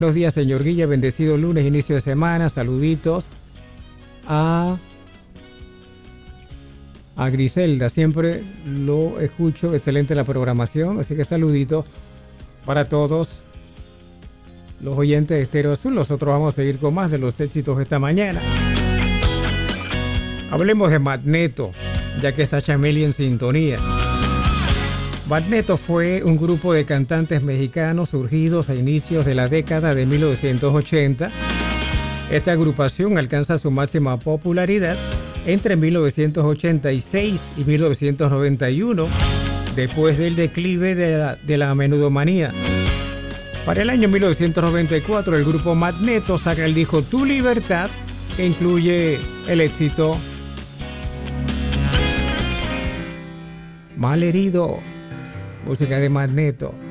Buenos días, señor Guilla. Bendecido lunes, inicio de semana. Saluditos a Griselda. Siempre lo escucho. Excelente la programación. Así que saluditos para todos los oyentes de Estéreo Azul. Nosotros vamos a seguir con más de los éxitos esta mañana. Hablemos de Magneto, ya que está Chameli en sintonía. Magneto fue un grupo de cantantes mexicanos surgidos a inicios de la década de 1980. Esta agrupación alcanza su máxima popularidad entre 1986 y 1991, después del declive de la menudomanía. Para el año 1994, el grupo Magneto saca el disco Tu Libertad, que incluye el éxito Malherido, música de Magneto.